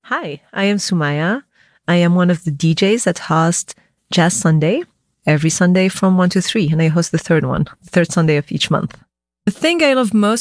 Hi, I am Sumaya. I am one of the DJs that host Jazz Sunday every Sunday from 1 to 3, and I host the third Sunday of each month. The thing I love most